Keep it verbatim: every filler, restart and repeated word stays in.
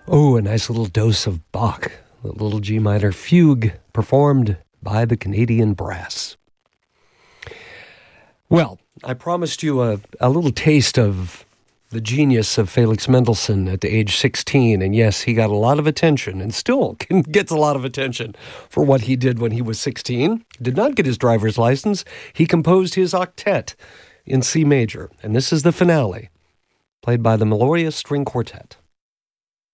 Oh, a nice little dose of Bach, a little G minor fugue performed by the Canadian Brass. Well, I promised you a, a little taste of the genius of Felix Mendelssohn at age sixteen, and yes, he got a lot of attention, and still gets a lot of attention for what he did when he was sixteen. Did not get his driver's license. He composed his octet in C major, and this is the finale, played by the Meloria String Quartet.